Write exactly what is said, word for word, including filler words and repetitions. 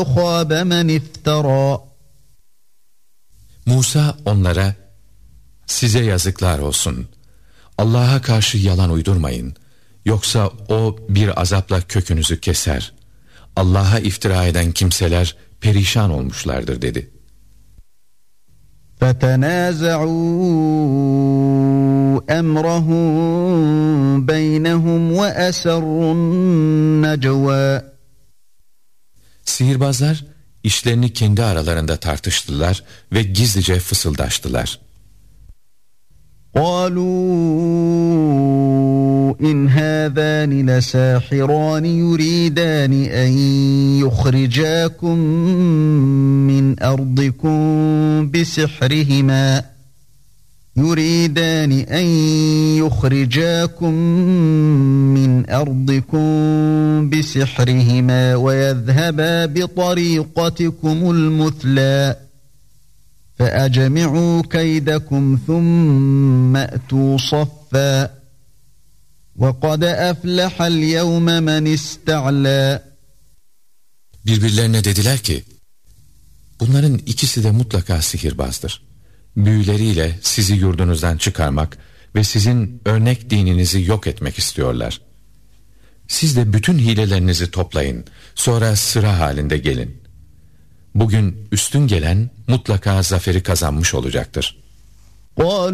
خَابَ مَنِ افْتَرَى. Musa onlara, size yazıklar olsun. Allah'a karşı yalan uydurmayın. Yoksa o bir azapla kökünüzü keser. Allah'a iftira eden kimseler perişan olmuşlardır dedi. فَتَنَازَعُوا أَمْرَهُمْ بَيْنَهُمْ وَأَسَرُّوا النَّجْوَى. Sihirbazlar işlerini kendi aralarında tartıştılar ve gizlice fısıldaştılar. قَالُوا إِنْ هَذَانِ لَسَاحِرَانِ يُرِيدَانِ أَنْ يُخْرِجَاكُمْ مِنْ أَرْضِكُمْ بِسِحْرِهِمَا يُرِيدَانِ أَنْ يُخْرِجَاكُمْ مِنْ أَرْضِكُمْ بِسِحْرِهِمَا وَيَذْهَبَا بِطَرِيقَتِكُمُ الْمُثْلَى فَأَجْمِعُوا كَيْدَكُمْ ثُمَّ أْتُوا صَفًّا وَقَدْ أَفْلَحَ الْيَوْمَ مَنِ اسْتَعْلَى. Birbirlerine dediler ki, bunların ikisi de mutlaka sihirbazdır. Büyüleriyle sizi yurdunuzdan çıkarmak ve sizin örnek dininizi yok etmek istiyorlar. Siz de bütün hilelerinizi toplayın, sonra sıra halinde gelin. Bugün üstün gelen mutlaka zaferi kazanmış olacaktır.